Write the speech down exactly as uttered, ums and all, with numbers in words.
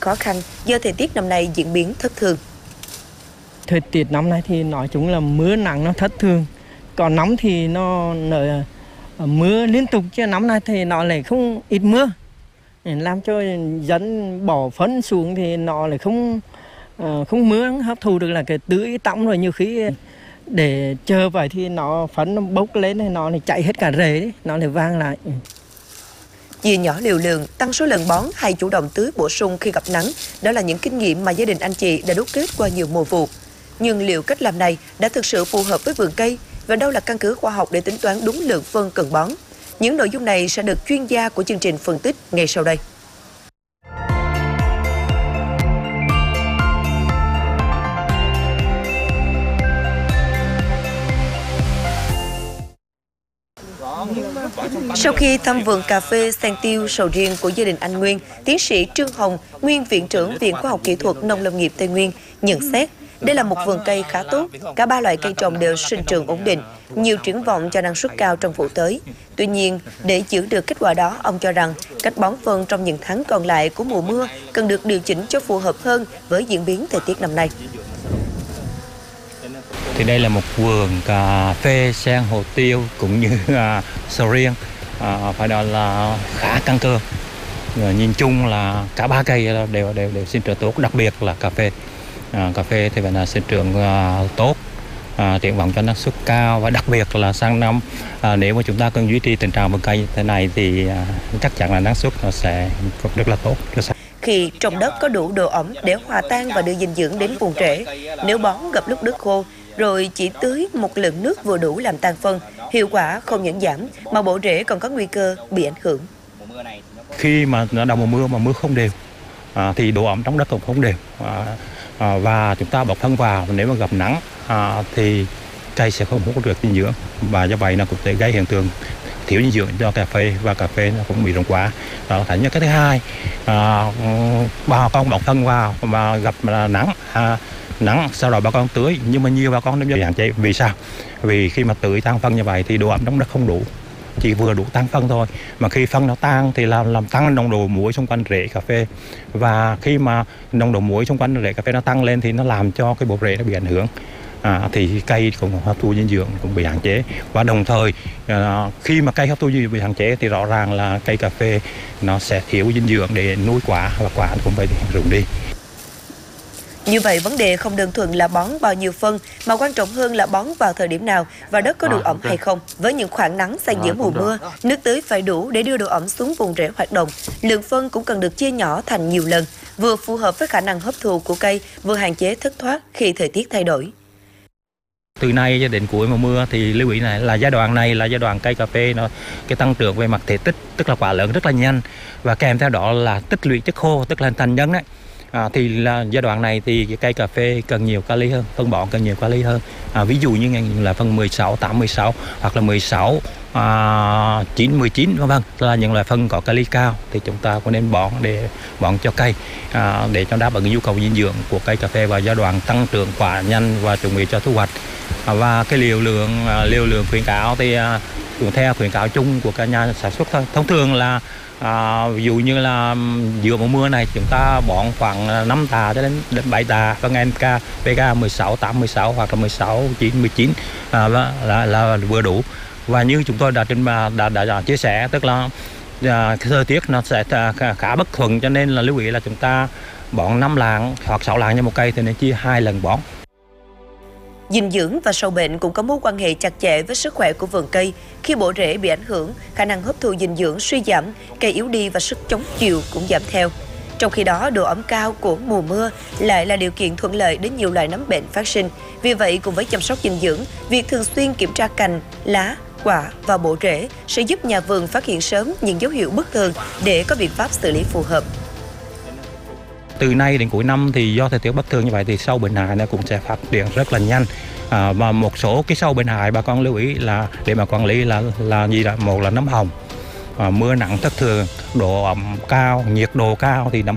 khó khăn do thời tiết năm nay diễn biến thất thường. Thời tiết năm nay thì nói chung là mưa nắng nó thất thường, còn nóng thì nó nở mưa liên tục, chứ năm nay thì nó lại không ít mưa, làm cho dân bỏ phấn xuống thì nó lại không không mưa hấp thụ được là cái tưới tắm, rồi nhiều khi để chờ vậy thì nó phấn nó bốc lên thì nó lại chạy hết cả rễ đấy, nó lại vang lại. Chia nhỏ liều lượng, tăng số lần bón hay chủ động tưới bổ sung khi gặp nắng, đó là những kinh nghiệm mà gia đình anh chị đã đúc kết qua nhiều mùa vụ. Nhưng liệu cách làm này đã thực sự phù hợp với vườn cây và đâu là căn cứ khoa học để tính toán đúng lượng phân cần bón? Những nội dung này sẽ được chuyên gia của chương trình phân tích ngay sau đây. Sau khi thăm vườn cà phê, sen tiêu, sầu riêng của gia đình anh Nguyên, tiến sĩ Trương Hồng, nguyên viện trưởng Viện Khoa học Kỹ thuật Nông lâm nghiệp Tây Nguyên, nhận xét đây là một vườn cây khá tốt, cả ba loại cây trồng đều sinh trưởng ổn định, nhiều triển vọng cho năng suất cao trong vụ tới. Tuy nhiên, để giữ được kết quả đó, ông cho rằng cách bón phân trong những tháng còn lại của mùa mưa cần được điều chỉnh cho phù hợp hơn với diễn biến thời tiết năm nay. Thì đây là một vườn cà phê, sen, hồ tiêu cũng như uh, sầu riêng, uh, phải nói là khá căng cơ. Uh, nhìn chung là cả ba cây đều đều đều sinh trưởng tốt, đặc biệt là cà phê. Uh, cà phê thì phải là sinh trưởng uh, tốt, uh, triển vọng cho năng suất cao, và đặc biệt là sang năm uh, nếu mà chúng ta cần duy trì tình trạng vườn cây thế này thì uh, chắc chắn là năng suất nó sẽ rất là tốt. Rất Khi trong đất có đủ độ ẩm để hòa tan và đưa dinh dưỡng đến vùng rễ, nếu bón gặp lúc đất khô, rồi chỉ tưới một lượng nước vừa đủ làm tan phân, hiệu quả không những giảm mà bộ rễ còn có nguy cơ bị ảnh hưởng. Khi mà đầu mùa mưa mà mưa không đều à, thì độ ẩm trong đất cũng không đều, à, à, và chúng ta bón phân vào, nếu mà gặp nắng à, thì cây sẽ không hút được dinh dưỡng, và do vậy nó cũng sẽ gây hiện tượng thiếu dinh dưỡng cho cà phê, và cà phê nó cũng bị rụng quả. Đó là cái thứ hai, à, bà con bón phân vào mà gặp nắng à, nắng sau đó bà con tưới, nhưng mà nhiều bà con bị hạn chế. Vì sao? Vì khi mà tưới tăng phân như vậy thì độ ẩm trong đất không đủ, chỉ vừa đủ tăng phân thôi, mà khi phân nó tăng thì làm làm tăng nồng độ muối xung quanh rễ cà phê, và khi mà nồng độ muối xung quanh rễ cà phê nó tăng lên thì nó làm cho cái bộ rễ nó bị ảnh hưởng. À, thì cây cũng hấp thu dinh dưỡng cũng bị hạn chế, và đồng thời à, khi mà cây hấp thu dinh dưỡng bị hạn chế thì rõ ràng là cây cà phê nó sẽ thiếu dinh dưỡng để nuôi quả, và quả cũng phải rụng đi. Như vậy, vấn đề không đơn thuần là bón bao nhiêu phân, mà quan trọng hơn là bón vào thời điểm nào và đất có đủ ẩm hay không. Với những khoảng nắng xen giữa mùa mưa, nước tưới phải đủ để đưa độ ẩm xuống vùng rễ hoạt động. Lượng phân cũng cần được chia nhỏ thành nhiều lần, vừa phù hợp với khả năng hấp thụ của cây, vừa hạn chế thất thoát khi thời tiết thay đổi. Từ nay đến cuối mùa mưa thì lưu ý này là giai đoạn này là giai đoạn cây cà phê nó cái tăng trưởng về mặt thể tích, tức là quả lớn rất là nhanh, và kèm theo đó là tích lũy chất khô, tức là thành nhân đấy. À, thì là giai đoạn này thì cái cây cà phê cần nhiều kali hơn, phân bón cần nhiều kali hơn. À, ví dụ như là phân mười sáu, tám, mười sáu hoặc là mười sáu, à, chín, mười chín vân vân, là những loại phân có kali cao thì chúng ta có nên bón để bón cho cây, à, để cho đáp ứng nhu cầu dinh dưỡng của cây cà phê vào giai đoạn tăng trưởng quả nhanh và chuẩn bị cho thu hoạch. À, và cái liều lượng à, liều lượng khuyến cáo thì à, cũng theo khuyến cáo chung của các nhà sản xuất thôi. Thông thường là À, ví dụ như là giữa mùa mưa này chúng ta bón khoảng năm tạ cho đến bảy tạ phân en pê ca, pê ca mười sáu, tám, mười sáu hoặc là mười sáu, chín, mười chín à, là, là, là vừa đủ. Và như chúng tôi đã trên đã, đã, đã chia sẻ, tức là à, thời tiết nó sẽ khá, khá bất thuận, cho nên là lưu ý là chúng ta bón năm lạng hoặc sáu lạng cho một cây thì nên chia hai lần bón. Dinh dưỡng và sâu bệnh cũng có mối quan hệ chặt chẽ với sức khỏe của vườn cây. Khi bộ rễ bị ảnh hưởng, khả năng hấp thụ dinh dưỡng suy giảm, cây yếu đi và sức chống chịu cũng giảm theo. Trong khi đó, độ ẩm cao của mùa mưa lại là điều kiện thuận lợi đến nhiều loại nấm bệnh phát sinh. Vì vậy, cùng với chăm sóc dinh dưỡng, việc thường xuyên kiểm tra cành, lá, quả và bộ rễ sẽ giúp nhà vườn phát hiện sớm những dấu hiệu bất thường để có biện pháp xử lý phù hợp. Từ nay đến cuối năm thì do thời tiết bất thường như vậy thì sâu bệnh hại nó cũng sẽ phát triển rất là nhanh, à, và một số cái sâu bệnh hại bà con lưu ý là để mà quản lý là là gì đó, một là nấm hồng, à, mưa nắng thất thường, độ ẩm cao, nhiệt độ cao thì nấm